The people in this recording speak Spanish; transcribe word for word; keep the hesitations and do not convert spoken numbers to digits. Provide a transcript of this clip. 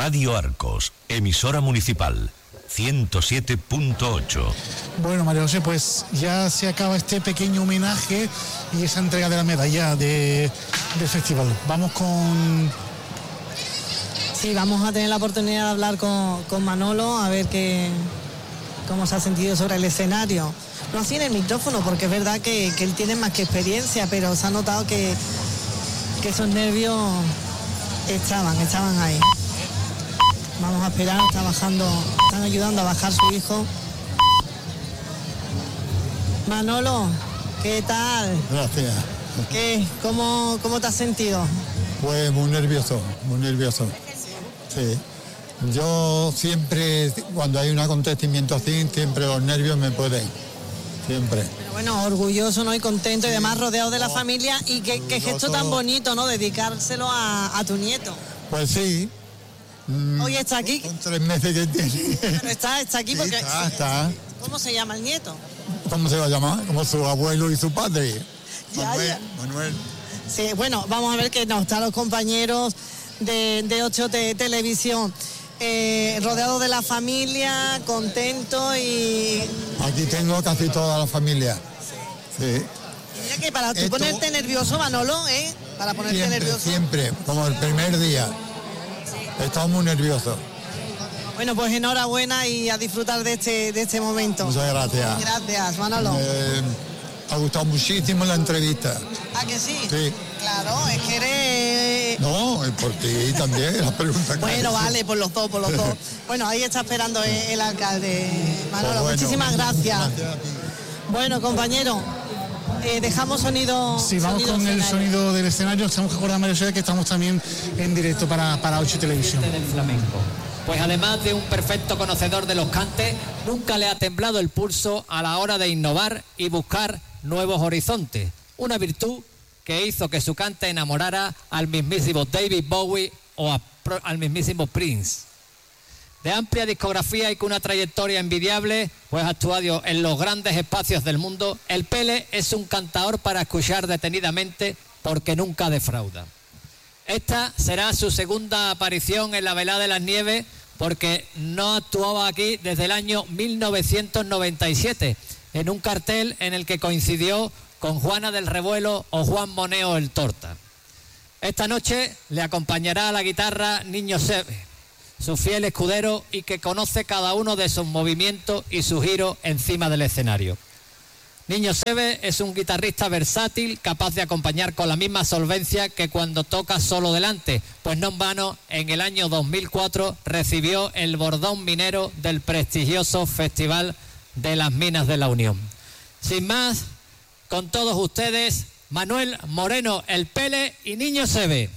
Radio Arcos, emisora municipal, ciento siete punto ocho. Bueno, María José, pues ya se acaba este pequeño homenaje y esa entrega de la medalla de, del festival. Vamos con... Sí, vamos a tener la oportunidad de hablar con, con Manolo, a ver qué, cómo se ha sentido sobre el escenario. No así en el micrófono, porque es verdad que, que él tiene más que experiencia, pero se ha notado que, que esos nervios estaban, estaban ahí. Vamos a esperar, está bajando, están ayudando a bajar su hijo. Manolo, ¿qué tal? Gracias. ¿Qué? ¿Cómo, cómo te has sentido? Pues muy nervioso, muy nervioso. Sí. Yo siempre, cuando hay un acontecimiento así, siempre los nervios me pueden. Siempre. Pero bueno, orgulloso, ¿no? Y contento, sí. Y además rodeado de la oh, familia. Y qué, qué gesto tan bonito, ¿no? Dedicárselo a, a tu nieto. Pues sí. Hoy está aquí. Con tres meses que tiene. Pero está, está aquí porque... Sí, está, está. ¿Cómo se llama el nieto? ¿Cómo se va a llamar? Como su abuelo y su padre. Ya, Manuel, ya. Manuel. Sí, bueno, vamos a ver que nos están los compañeros de, de ocho T Televisión. Eh, rodeado de la familia, contento y... Aquí tengo casi toda la familia. Sí. Mira que para tú Esto... ponerte nervioso, Manolo, ¿eh? Para ponerte siempre, nervioso. Siempre, como el primer día. Estamos muy nerviosos. Bueno, pues enhorabuena y a disfrutar de este, de este momento. Muchas gracias. Gracias, Manolo. Me ha gustado muchísimo la entrevista. ¿Ah, que sí? Sí. Claro, es que eres... No, por ti también, la pregunta. Bueno, vale, por los dos, por los dos. Bueno, ahí está esperando el, el alcalde. Manolo, pues bueno, muchísimas gracias. Gracias a ti. Bueno, compañero, eh, dejamos sonido... Sí, vamos sonido con el escenario. Sonido del escenario. Tenemos que acordar, María José, que estamos también en directo para, para ocho Televisión. Del flamenco. Pues además de un perfecto conocedor de los cantes, nunca le ha temblado el pulso a la hora de innovar y buscar nuevos horizontes. Una virtud que hizo que su cante enamorara al mismísimo David Bowie o a, al mismísimo Prince. De amplia discografía y con una trayectoria envidiable, pues ha actuado en los grandes espacios del mundo, el Pele es un cantador para escuchar detenidamente porque nunca defrauda. Esta será su segunda aparición en la Velada de las Nieves porque no actuaba aquí desde el año mil novecientos noventa y siete en un cartel en el que coincidió con Juana del Revuelo o Juan Moneo el Torta. Esta noche le acompañará a la guitarra Niño Seve, su fiel escudero y que conoce cada uno de sus movimientos y sus giros encima del escenario. Niño Seve es un guitarrista versátil, capaz de acompañar con la misma solvencia que cuando toca solo delante, pues no en vano, en el año dos mil cuatro recibió el bordón minero del prestigioso Festival de las Minas de la Unión. Sin más, con todos ustedes, Manuel Moreno, el Pele y Niño Seve.